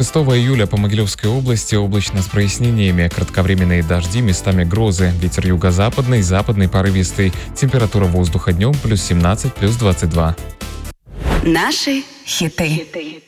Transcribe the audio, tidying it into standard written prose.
6 июля по Могилевской области облачно с прояснениями, кратковременные дожди, местами грозы, ветер юго-западный, западный порывистый, температура воздуха днем +17, +22. Наши хиты.